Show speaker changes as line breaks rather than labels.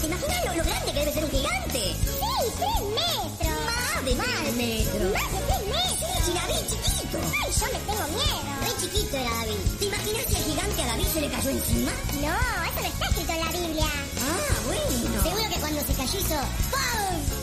¿te imaginas lo grande que debe ser un gigante?
Sí, 3 metros.
Más de 3 metros.
Más de 3 metros.
Sí, David, chiquito.
Ay, yo le tengo miedo.
Re chiquito era David. ¿Te imaginas que el gigante a David se le cayó encima?
No, eso no está escrito en la Biblia.
Ah, bueno.
Seguro que cuando se cayó hizo ¡pum!